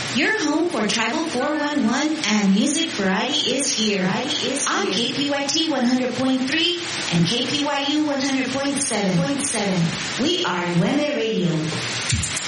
Your home for Tribal 411 and music variety is here. On KPYT 100.3 and KPYU 100.7. We are Weme Radio.